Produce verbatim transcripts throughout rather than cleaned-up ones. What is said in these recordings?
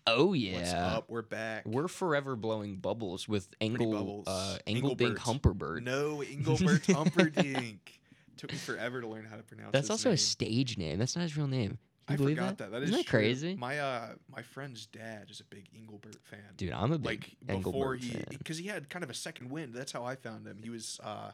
Oh What's yeah, up? We're back. we're forever blowing bubbles with Pretty Engel, bubbles. uh, Engelbink Engelbert. Humperbird. No, Engelbert Humperdinck. Took me forever to learn how to pronounce That's his also name. a stage name. That's not his real name. Can you I believe forgot that? that. That Isn't is that true. crazy? My uh, my friend's dad is a big Engelbert fan. Dude, I'm a big like before Engelbert he, fan. because he had kind of a second wind. That's how I found him. He was uh,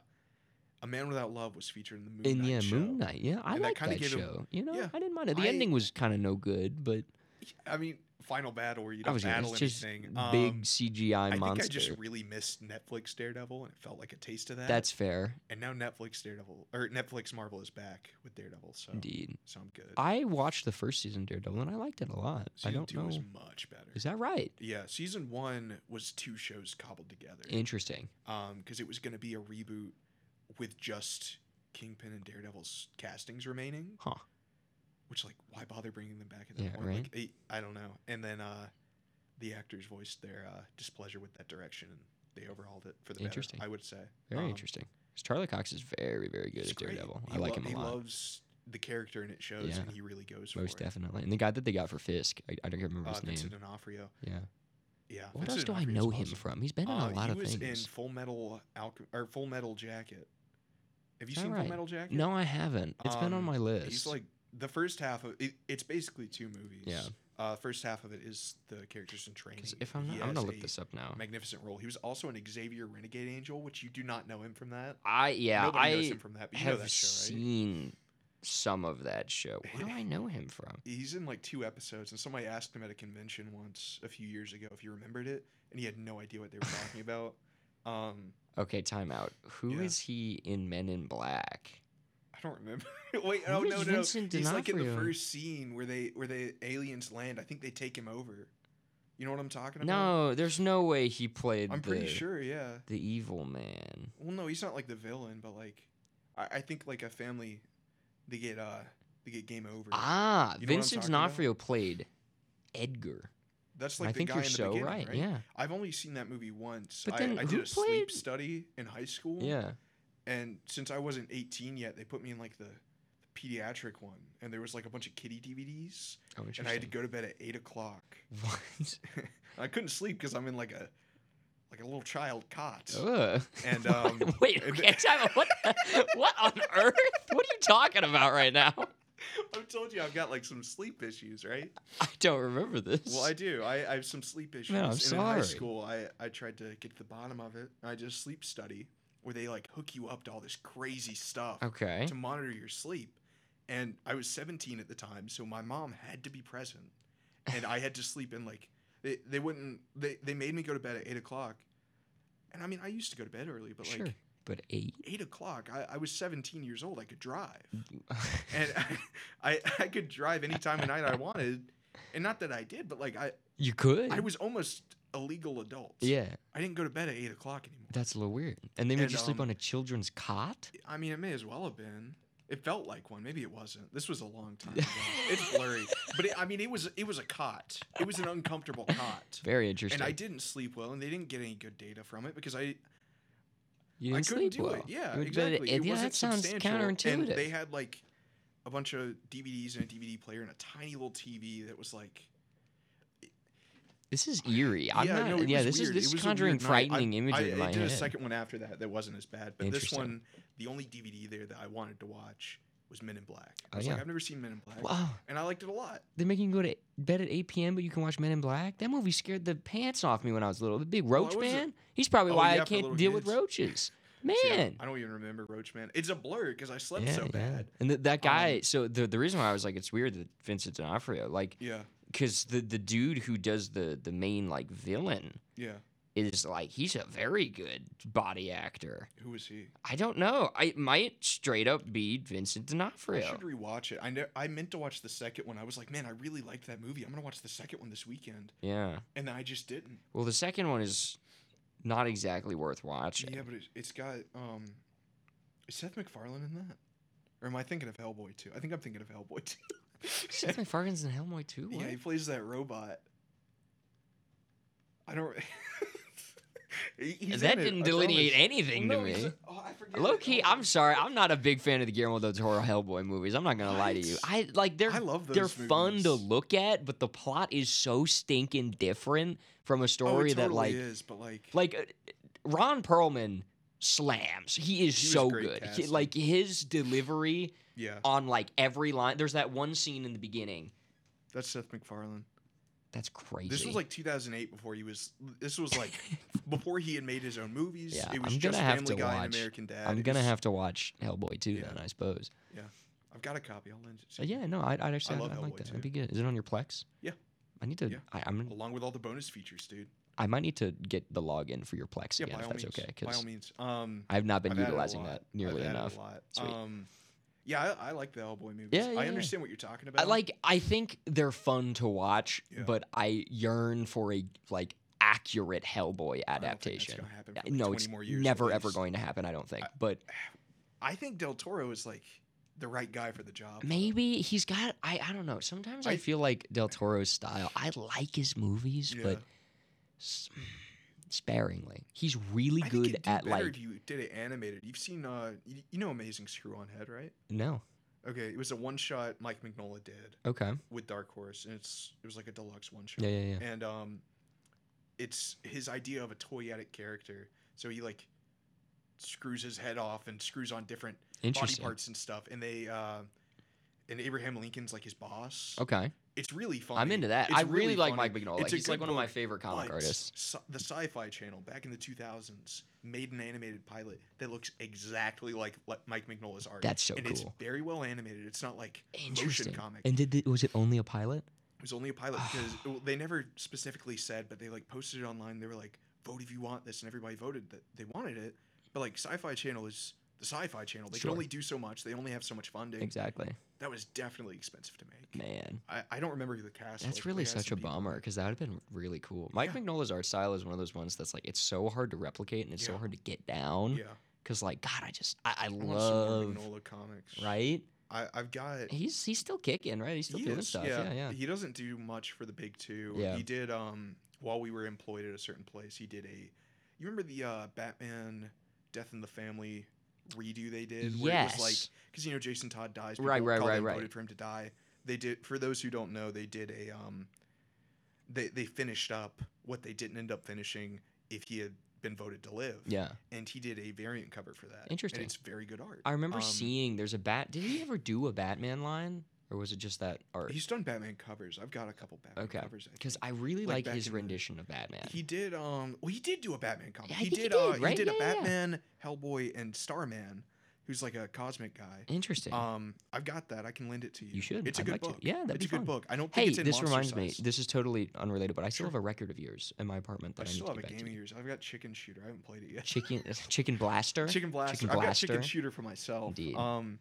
A Man Without Love was featured in the Moon And Knight yeah, show. Moon Knight. Yeah, I And that like kinda that, gave him- show. You know, yeah, I didn't mind it. The I- ending was kind of no good, but I mean, Final Battle where you I don't was gonna- battle it's just anything. big Um, C G I I monster. think I just really missed Netflix Daredevil, and it felt like a taste of that. That's fair, And now Netflix Daredevil or Netflix Marvel is back with Daredevil, so indeed. so I'm good. I watched the first season of Daredevil and I liked it a lot. Season I don't two know. was much better. Is that right? Yeah, season one was two shows cobbled together. Interesting. Um, because it was going to be a reboot with just Kingpin and Daredevil's castings remaining. Huh. Which, like, why bother bringing them back at that Yeah, point? right? Like, I, I don't know. And then uh, the actors voiced their uh, displeasure with that direction, and they overhauled it for the Interesting. better, I would say. Very Um, interesting. 'Cause Charlie Cox is very, very good he's at great. Daredevil. He I like lo- him a he lot. loves the character, and it shows, Yeah. and he really goes Most for it. definitely. And the guy that they got for Fisk, I, I don't remember Uh, his name. Vincent D'Onofrio. Yeah. Yeah. What Vincent else do I D'Onofrio's know him awesome. from? He's been in Uh, a lot he of was things. in Full Metal Alch- or Full Metal Jacket. Have you Is that seen right? Full Metal Jacket? No, I haven't. It's been on Um, my list. He's like the first half of it. It's basically two movies. Yeah. Uh, first half of it is the characters in training. 'Cause if I'm He not, I'm has gonna look a this up now. magnificent role. He was also an Xavier Renegade Angel, which you do not know him from that. I yeah, Nobody knows I him from that. But you know have that show, right? seen some of that show. Where do I know him from? He's in like two episodes, and somebody asked him at a convention once a few years ago if he remembered it, and he had no idea what they were talking about. Um, Okay, timeout. Who is Yeah. he in Men in Black? I don't remember. Wait, Who oh is no, no, no. Vincent He's like in the D'Onofrio? first scene where they where the aliens land. I think they take him over. You know what I'm talking about? No, there's no way he played. I'm pretty the, sure. Yeah. the evil man. Well, no, he's not like the villain, but like, I, I think like a family, they get uh, they get game over. Ah, You know what I'm Vincent talking about? D'Onofrio played Edgar. That's like I the think guy you're in the so beginning, right. right? Yeah, I've only seen that movie once. But I, then I did who a sleep played- study in high school. yeah. And since I wasn't eighteen yet, they put me in like the, the pediatric one, and there was like a bunch of kiddie D V Ds, Oh, and interesting. I had to go to bed at eight o'clock. What? I couldn't sleep because I'm in like a like a little child cot. Ugh. And um, Wait, and- okay, time out. What? the- what on earth? What are you talking about right now? I've told you I've got like some sleep issues, right? I don't remember this. Well, I do. I, I have some sleep issues. Man, I'm and in high sorry. school, I, I tried to get to the bottom of it. I did a sleep study where they like hook you up to all this crazy stuff Okay. to monitor your sleep. And I was seventeen at the time, so my mom had to be present, and I had to sleep in like they, they wouldn't they, they made me go to bed at eight o'clock. And I mean, I used to go to bed early, but Sure. like But eight. eight o'clock, I, I was seventeen years old. I could drive. And I, I I could drive any time of night I wanted, and not that I did, but like I You could. I was almost a legal adult. Yeah, I didn't go to bed at eight o'clock anymore. that's a little weird. And they made And, you sleep um, on a children's cot? I mean, it may as well have been. It felt like one. Maybe it wasn't. This was a long time ago. It's blurry, but it, I mean, it was it was a cot. It was an uncomfortable cot, Very interesting. and I didn't sleep well, and they didn't get any good data from it because I you I didn't couldn't sleep do well. it. Yeah, You- but exactly. it- It, yeah, wasn't that sounds substantial, counterintuitive. And they had like a bunch of D V Ds and a D V D player and a tiny little T V that was like. This is eerie. I'm yeah, not. no, it yeah, was this weird. is this It is was a conjuring weird night. frightening I, imagery I, in my I did head. a second one after that that wasn't as bad, but this Interesting. one, the only D V D there that I wanted to watch was Men in Black. I Oh, was yeah. like, I've never seen Men in Black, Wow. and I liked it a lot. They're making you go to bed at eight p.m., but you can watch Men in Black? That movie scared the pants off me when I was little. The big Well, I roach wasn't- man? He's probably Oh, why yeah, I for can't little deal with kids. roaches. See, I- Man. I don't even remember Roach Man. It's a blur because I slept yeah, so yeah. bad. And th- that guy, Um, so the the reason why I was like, it's weird that Vincent D'Onofrio, like, Yeah, because the, the dude who does the, the main, like, villain yeah. is, like, he's a very good body actor. Who was he? I don't know. I it might straight up be Vincent I D'Onofrio. should rewatch it. I ne- I meant to watch the second one. I was like, man, I really liked that movie. I'm gonna watch the second one this weekend, Yeah. and then I just didn't. Well, the second one is not exactly worth watching. Yeah, but it, it's got um, is Seth MacFarlane in that? Or am I thinking of Hellboy two? I think I'm thinking of Hellboy two. Seth MacFarlane's in Hellboy too? What? Yeah, he plays that robot. I don't. He- he's that in it, didn't I delineate promise. anything Well, to no, he's me. a- oh, I forget Low it. key, Oh, I'm sorry. I'm not a big fan of the Guillermo del Toro Hellboy movies. I'm not gonna lie to you. What? I like they're I love they're those fun to movies. look at, but the plot is so stinking different from a Oh, story it that totally like is, but like, like uh, Ron Perlman slams. He is He was so great good. He, casting. like his delivery yeah, on like every line. There's that one scene in the beginning. that's Seth MacFarlane. That's crazy. This was like two thousand eight before he was. This was like before he had made his own movies. Yeah, it was I'm just gonna have Family to Guy watch- and American Dad. I'm It gonna was- have to watch Hellboy too. Yeah. Then I suppose. I've got a copy. I'll lend it to Uh, you. yeah, no, I'd, I'd actually I I'd, love I'd like Hellboy, that. too. That'd be good. Is it on your Plex? Yeah. I need to. Yeah. I, I'm. Along with all the bonus features, dude. I might need to get the login for your Plex Yeah, again by if all that's means. okay. By all Because means. Um, I've not been I've added a utilizing lot. that nearly I've added enough. A lot. Sweet. Um, yeah, I, I like the Hellboy movies. Yeah, yeah, I yeah. understand what you're talking about. I like. I think they're fun to watch, Yeah. but I yearn for a like accurate Hellboy I don't think that's adaptation. gonna happen Uh, for like no, twenty it's more years at never ever least. going to happen. I don't think. I- but I think Del Toro is like the right guy for the job. though. maybe he's got. I. I don't know. Sometimes I, I- feel like Del Toro's style. I like his movies, Yeah. but s- sparingly. He's really I think good it'd do at better like. if you did it animated. You've seen, uh, you, you know, Amazing Screw on Head, right? No. Okay, it was a one shot Mike Mignola did Okay. with Dark Horse, and it's it was like a deluxe one shot. Yeah. Yeah. Yeah. And um, it's his idea of a toyetic character. So he like screws his head off and screws on different body Interesting. parts and stuff. And they uh, and Abraham Lincoln's like his boss. Okay. It's really fun. I'm into that. It's I really, like funny. Mike Mignola. It's a He's like good one of my book, favorite comic but artists. Sci- the Sci-Fi Channel back in the two thousands made an animated pilot that looks exactly like what Mike Mignola's art. That's so and it's cool. very well animated. It's not like motion Interesting. comic. And did the, was it only a pilot? It was only a pilot because it- they never specifically said, but they like posted it online. They were like, "Vote if you want this," and everybody voted that they wanted it. But like Sci-Fi Channel is the Sci-Fi Channel. They Sure. can only do so much. They only have so much funding. Exactly. That was definitely expensive to make. Man, I, I don't remember who the cast. that's was, but really they had such a some people. bummer because that would have been really cool. Mike Yeah. Mignola's art style is one of those ones that's like it's so hard to replicate and it's so Yeah. hard to get down. Yeah, Because like God, I just I, I I want some more love Mignola comics. right. I, I've got. He's he's still kicking, right? He's still He doing is, stuff. Yeah, yeah. He doesn't do much for the big two. Yeah. He did um while we were employed at a certain place. He did a. You remember the uh, Batman Death in the Family redo they did? Where it was like Yes. because you know Jason Todd dies. People Right, right, called right, and right. Voted for him to die. They did. For those who don't know, they did a um. They they finished up what they didn't end up finishing if he had been voted to live. Yeah. And he did a variant cover for that. Interesting. And it's very good art. I remember Um, seeing there's a bat. Did he ever do a Batman line, or was it just that art? He's done Batman covers. I've got a couple Batman Okay. covers. I Because think. I really Like like, back his in the- rendition of Batman. He did. Um. Well, he did do a Batman comic. Yeah, I he, think he did, did, uh, right? He did Yeah, a yeah, yeah. Batman, Hellboy, and Starman, who's like a cosmic guy. Interesting. Um. I've got that. I can lend it to you. You should. It's a I'd good like to. book. Yeah, that'd it's be a good fun. book. I don't think Hey, it's in this monster reminds me. size. This is totally unrelated, but I still Sure. have a record of yours in my apartment I that I, still need have to a get game back of to. yours. I've got Chicken Shooter. I haven't played it yet. Chicken, Chicken Blaster. Chicken Blaster. Chicken I've got Blaster. Chicken Shooter for myself. Indeed. Um.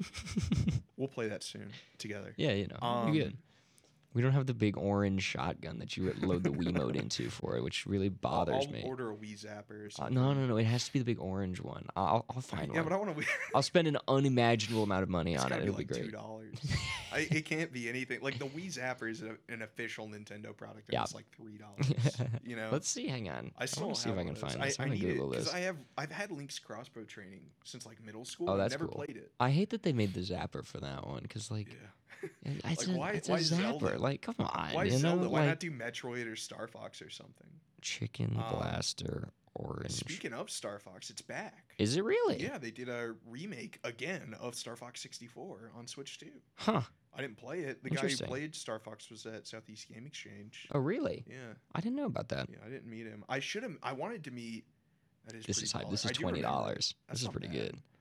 We'll play that soon together. Yeah, you know, Um, we good. We don't have the big orange shotgun that you load the Wiimote into for it, which really I'll, bothers I'll me. order a Wii Zapper. Or Uh, something. no, no, no. It has to be the big orange one. I'll, I'll find Yeah, one. but I want to. I'll spend an unimaginable amount of money It's on it. gotta It'll be be like two great. dollars. It can't be anything like the Wii Zapper is a, an official Nintendo product. And Yeah. It's like three dollars. You know. Let's see. Hang on. I still want don't to see if have I can one of those. find I, this. I I'm gonna need it Google because this. I have I've had Link's crossbow training since like middle school. Oh, and that's I've never cool. played it. I hate that they made the zapper for that one because, like, Yeah. it's, Like, a, why- it's why a Zelda? zapper. Like, come on. Why you Zelda? know, Why like, not do Metroid or Star Fox or something? Chicken Um, Blaster Orange? Speaking of Star Fox, it's back. Is it really? Yeah, they did a remake again of Star Fox sixty-four on Switch two. Huh. I didn't play it. The guy who Interesting. played Star Fox was at Southeast Game Exchange. Oh, really? Yeah. I didn't know about that. Yeah, I didn't meet him. I should have. I wanted to meet. That is This pretty is high. baller. This I is do twenty remember. dollars. That's This is not pretty bad. good.